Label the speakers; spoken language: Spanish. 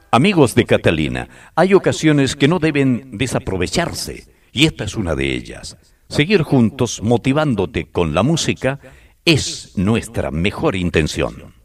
Speaker 1: Amigos de Catalina, hay ocasiones que no deben desaprovecharse, y esta es una de ellas. Seguir juntos motivándote con la música es nuestra mejor intención.